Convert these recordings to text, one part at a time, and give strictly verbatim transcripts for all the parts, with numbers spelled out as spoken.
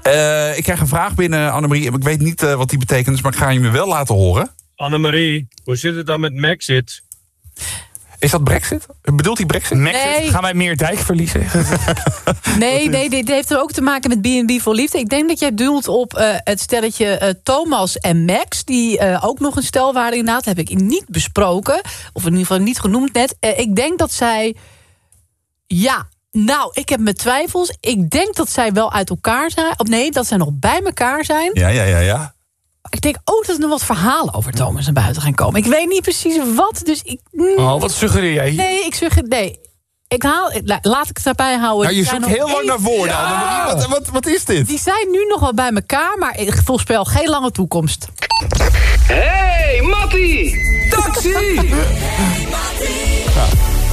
Uh, ik krijg een vraag binnen, Annemarie. Ik weet niet uh, wat die betekent, maar ik ga je me wel laten horen. Annemarie, hoe zit het dan met Maxit? Is dat Brexit? Bedoelt hij Brexit? Maxit? Nee. Gaan wij meer dijk verliezen? Nee, nee, dit heeft er ook te maken met B en B voor Liefde. Ik denk dat jij doelt op uh, het stelletje uh, Thomas en Max. Die uh, ook nog een stel waren inderdaad. Heb ik niet besproken. Of in ieder geval niet genoemd net. Uh, ik denk dat zij... Ja, nou, ik heb mijn twijfels. Ik denk dat zij wel uit elkaar zijn. Of nee, dat zij nog bij elkaar zijn. Ja, ja, ja, ja. Ik denk ook dat er nog wat verhalen over Thomas naar buiten gaan komen. Ik weet niet precies wat, dus ik... Oh, wat suggereer jij hier? Nee, ik suggereer... Nee. Ik haal, laat ik het daarbij houden. Nou, je zoekt heel lang naar woorden. Ja. Wat, wat, wat is dit? Die zijn nu nog wel bij elkaar, maar ik voorspel geen lange toekomst. Hey, Mattie! Taxi! Ja.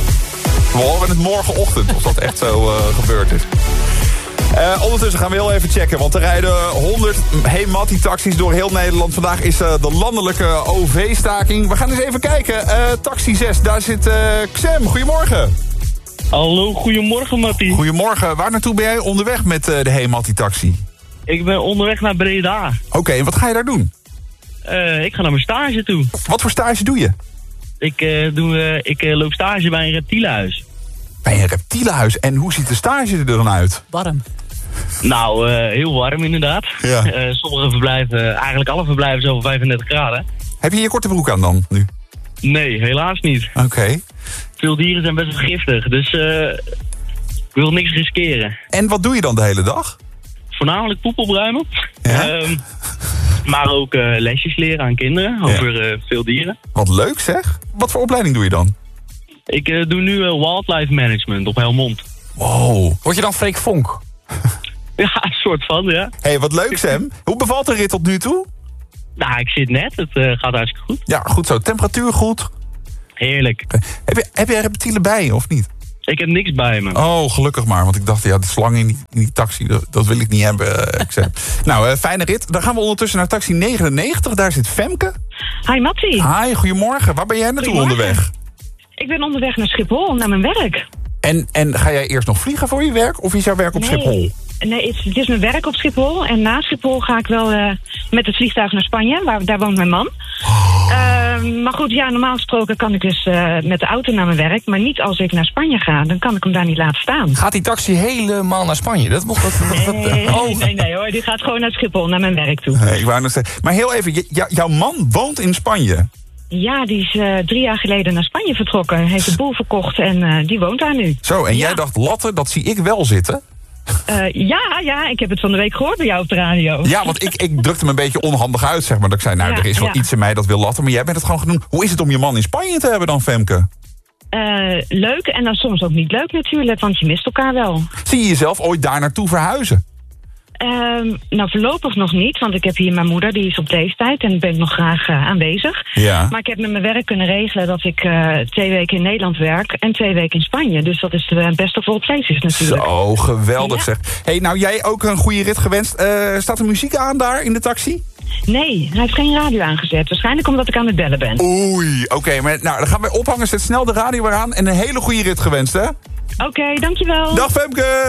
We horen het morgenochtend, of dat echt zo uh, gebeurd is. Uh, ondertussen gaan we heel even checken, want er rijden honderd Hey Mattie taxis door heel Nederland. Vandaag is uh, de landelijke O V-staking. We gaan eens even kijken. Uh, taxi zes, daar zit uh, Xem. Goedemorgen. Hallo, goedemorgen Mattie. Goedemorgen. Waar naartoe ben jij onderweg met uh, de Hey Mattie taxi? Ik ben onderweg naar Breda. Oké, okay, en wat ga je daar doen? Uh, ik ga naar mijn stage toe. Wat voor stage doe je? Ik, uh, doe, uh, ik uh, loop stage bij een reptielenhuis. Bij een reptielenhuis? En hoe ziet de stage er dan uit? Warm. Nou, uh, heel warm inderdaad. Ja. Uh, sommige verblijven, eigenlijk alle verblijven zo van vijfendertig graden. Heb je je korte broek aan dan, nu? Nee, helaas niet. Oké. Okay. Veel dieren zijn best wel giftig, dus uh, ik wil niks riskeren. En wat doe je dan de hele dag? Voornamelijk poep opruimen. Ja? Um, maar ook uh, lesjes leren aan kinderen over ja. uh, veel dieren. Wat leuk zeg. Wat voor opleiding doe je dan? Ik uh, doe nu uh, wildlife management op Helmond. Wow. Word je dan Freek Vonk? Ja, een soort van, ja. Hé, hey, wat leuk Sam. Hoe bevalt de rit tot nu toe? Nou, ik zit net. Het uh, gaat hartstikke goed. Ja, goed zo. Temperatuur goed? Heerlijk. Okay. Heb, je, heb jij reptielen bij je of niet? Ik heb niks bij me. Oh, gelukkig maar. Want ik dacht, ja, die slang in die, in die taxi, dat, dat wil ik niet hebben. Uh, ik zeg. Nou, uh, fijne rit. Dan gaan we ondertussen naar taxi negenennegentig. Daar zit Femke. Hi, Mattie. Hi, goedemorgen. Waar ben jij naartoe onderweg? Ik ben onderweg naar Schiphol, naar mijn werk. En, en ga jij eerst nog vliegen voor je werk? Of is jouw werk op nee. Schiphol? Nee, het is, het is mijn werk op Schiphol. En na Schiphol ga ik wel uh, met het vliegtuig naar Spanje. Waar, daar woont mijn man. Oh. Uh, maar goed, ja, normaal gesproken kan ik dus uh, met de auto naar mijn werk. Maar niet als ik naar Spanje ga. Dan kan ik hem daar niet laten staan. Gaat die taxi helemaal naar Spanje? Dat mocht dat, nee, dat, dat, oh. nee, nee hoor. Die gaat gewoon naar Schiphol, naar mijn werk toe. Nee, ik wou nog zeggen. Maar heel even, j- j- jouw man woont in Spanje? Ja, die is uh, drie jaar geleden naar Spanje vertrokken. Hij heeft de boel verkocht en uh, die woont daar nu. Zo, en ja. jij dacht, latten, dat zie ik wel zitten? Uh, ja, ja, ik heb het van de week gehoord bij jou op de radio. Ja, want ik, ik drukte me een beetje onhandig uit, zeg maar. Dat ik zei, nou, ja, er is wel ja. iets in mij dat wil latten. Maar jij bent het gewoon genoemd. Hoe is het om je man in Spanje te hebben dan, Femke? Uh, leuk en dan soms ook niet leuk natuurlijk, want je mist elkaar wel. Zie je jezelf ooit daar naartoe verhuizen? Uh, nou, voorlopig nog niet, want ik heb hier mijn moeder, die is op leeftijd en ben ik nog graag uh, aanwezig. Ja. Maar ik heb met mijn werk kunnen regelen dat ik uh, twee weken in Nederland werk en twee weken in Spanje. Dus dat is de best of all places natuurlijk. Zo, geweldig ja. zeg. Hey, nou, jij ook een goede rit gewenst. Uh, staat er muziek aan daar in de taxi? Nee, hij heeft geen radio aangezet. Waarschijnlijk omdat ik aan het bellen ben. Oei, oké, okay, maar nou, dan gaan we ophangen. Zet snel de radio weer aan en een hele goede rit gewenst, hè? Oké, okay, dankjewel. Dag Femke!